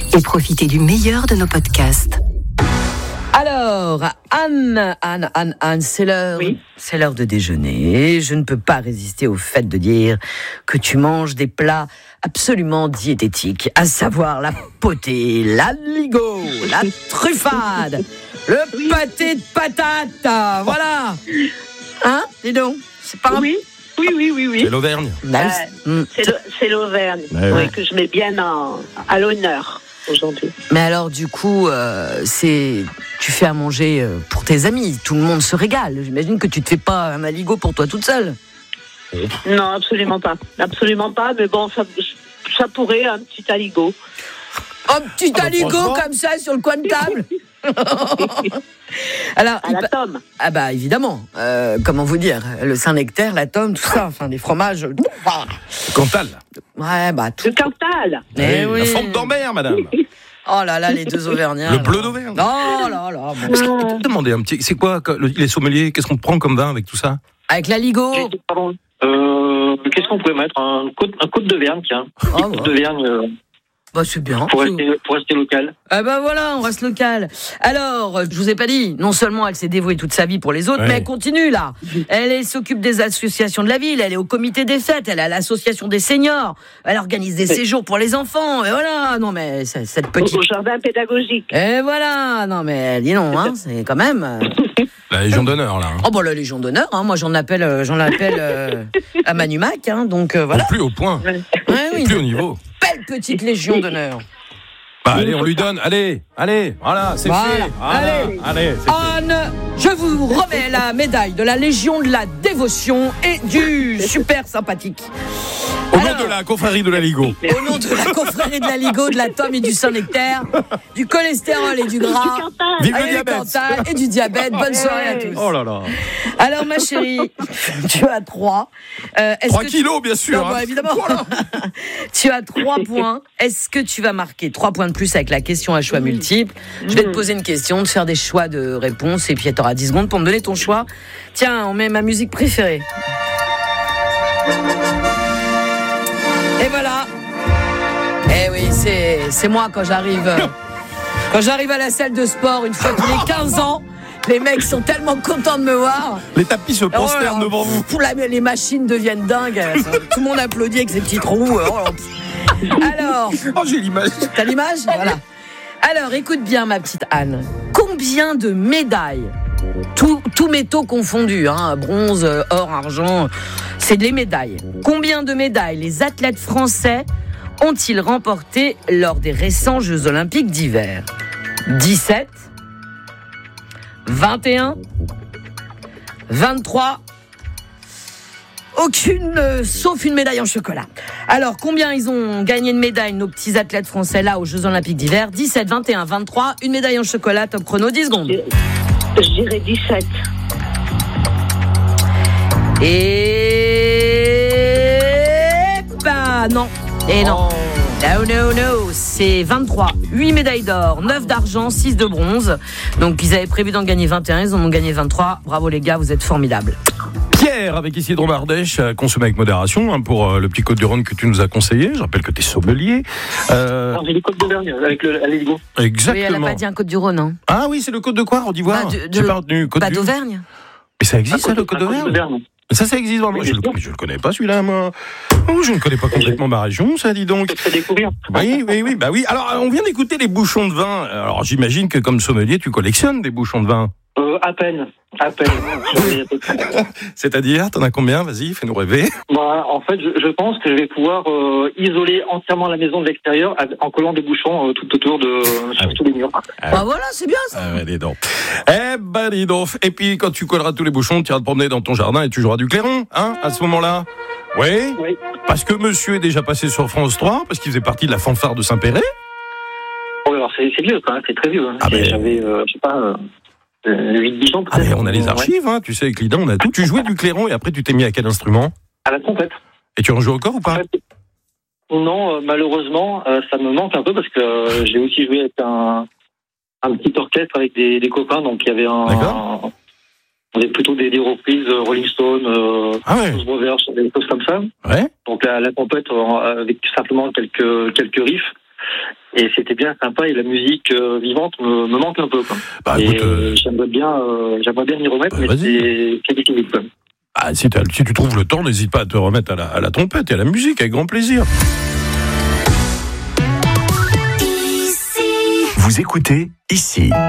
et profitez du meilleur de nos podcasts. Alors, Anne, c'est l'heure, c'est l'heure de déjeuner. Je ne peux pas résister au fait de dire que tu manges des plats absolument diététiques, à savoir la potée, l'aligot, la truffade, le pâté de patate, voilà. Hein, dis donc, c'est pas Oui. C'est l'Auvergne. C'est l'Auvergne, que je mets bien à l'honneur aujourd'hui. Mais alors, du coup, tu fais à manger pour tes amis. Tout le monde se régale. J'imagine que tu te fais pas un aligot pour toi toute seule. Non, absolument pas. Absolument pas, mais bon, ça pourrait, un petit aligot. Un petit aligot comme ça sur le coin de table. Alors, à la tome. Ah bah évidemment, comment vous dire, le Saint-Nectaire, la tome, tout ça, enfin des fromages. Le Cantal. Ouais, bah tout. Le Cantal. La forme d'Ambert, madame. Oh là là, les deux Auvergnats. Le bleu d'Auvergne. Oh là là. Bon. Est-ce que tu peux demander un petit, c'est quoi les sommeliers, qu'est-ce qu'on prend comme vin avec tout ça? Avec l'aligot. Pardon. Qu'est-ce qu'on pourrait mettre? Un côte d'Auvergne, tiens. Côte d'Auvergne. Bah c'est bien. Pour rester local. Ah bah voilà, on reste local. Alors, je vous ai pas dit, non seulement elle s'est dévouée toute sa vie pour les autres, mais elle continue là. Elle s'occupe des associations de la ville, elle est au comité des fêtes, elle est à l'association des seniors, elle organise des séjours pour les enfants, et voilà, non mais cette petite... Au jardin pédagogique. Et voilà, non mais dis non, hein, c'est quand même... La Légion d'honneur, là. Hein. Oh, bah, la Légion d'honneur, hein. Moi, j'en appelle à Manumac, hein. Donc, voilà. Plus au point. Oui. Plus au niveau. Belle petite Légion d'honneur. Bah, allez, on lui donne. Allez, voilà, c'est fait. Allez, c'est Anne, je vous remets la médaille de la Légion de la dévotion et du super sympathique. Au nom de la confrérie de l'aligot. Au nom de la confrérie de l'aligot, de la tome et du Saint-Nectaire, du cholestérol et du gras, vive le diabète et du diabète. Bonne soirée à tous. Oh là là. Alors ma chérie, tu as 3. 3 kilos, bien sûr. Non, bah, évidemment. Voilà. Tu as 3 points. Est-ce que tu vas marquer 3 points de plus avec la question à choix multiples? Je vais te poser une question, te faire des choix de réponse et puis tu auras 10 secondes pour me donner ton choix. Tiens, on met ma musique préférée. Et voilà. Eh oui, c'est moi quand j'arrive à la salle de sport une fois tous les 15 ans. Les mecs sont tellement contents de me voir. Les tapis se prosternent devant vous. Les machines deviennent dingues. Tout le monde applaudit avec ses petites roues. Alors. Oh, j'ai l'image. T'as l'image? Voilà. Alors, écoute bien, ma petite Anne. Combien de médailles, tous métaux confondus, hein, bronze, or, argent, c'est des médailles. Combien de médailles les athlètes français ont-ils remporté lors des récents Jeux Olympiques d'hiver? 17, 21, 23, aucune, sauf une médaille en chocolat. Alors, combien ils ont gagné de médailles, nos petits athlètes français, là, aux Jeux Olympiques d'hiver? 17, 21, 23, une médaille en chocolat, top chrono, 10 secondes. Je dirais 17. Et... bah, non. Et non. No, c'est 23. 8 médailles d'or, 9 d'argent, 6 de bronze. Donc, ils avaient prévu d'en gagner 21, ils en ont gagné 23. Bravo les gars, vous êtes formidables. Pierre, avec Isidro Mardèche, consommé avec modération, hein, pour le petit Côte-du-Rhône que tu nous as conseillé. Je rappelle que tu es sommelier. J'ai les Côtes d'Auvergne avec l'aligot. Exactement. Oui, elle n'a pas dit un Côte-du-Rhône. Hein. Ah oui, c'est le Côte de quoi, on dit voir. J'ai pas retenu. d'Auvergne. Mais ça existe, ça, le Côte d'Auvergne? Ça existe vraiment. Je le connais pas, celui-là, moi. Oh, je ne connais pas complètement ma région, ça, dis donc. C'est découvrir. Oui. Bah oui. Alors, on vient d'écouter les bouchons de vin. Alors, j'imagine que comme sommelier, tu collectionnes des bouchons de vin. À peine. C'est-à-dire, t'en as combien? Vas-y, fais-nous rêver. Bah, en fait, je pense que je vais pouvoir isoler entièrement la maison de l'extérieur en collant des bouchons tout autour sur tous les murs. Bah voilà, c'est bien ça. Ah, dis donc. Dis donc. Et puis, quand tu colleras tous les bouchons, tu iras te promener dans ton jardin et tu joueras du clairon, hein, à ce moment-là. Oui. Parce que monsieur est déjà passé sur France 3, parce qu'il faisait partie de la fanfare de Saint-Péret. Oh, alors c'est vieux, quand même, c'est très vieux. Hein. J'avais, je sais pas... 8-10 ans peut-être. Mais on a les archives, hein, tu sais, avec Lida, on a tout. Tu jouais du clairon et après tu t'es mis à quel instrument? À la trompette. Et tu en joues encore ou pas? Non, malheureusement, ça me manque un peu parce que j'ai aussi joué avec un petit orchestre avec des copains, donc il y avait on avait plutôt des reprises Rolling Stone, Blues Brothers, des choses comme ça. Ouais. Donc la trompette avec simplement quelques riffs. Et c'était bien sympa, et la musique vivante me manque un peu. Quoi. Bah, écoute, j'aimerais bien m'y remettre, mais c'est difficile. Quoi. Ah, si tu trouves le temps, n'hésite pas à te remettre à la trompette et à la musique, avec grand plaisir. Vous écoutez ici.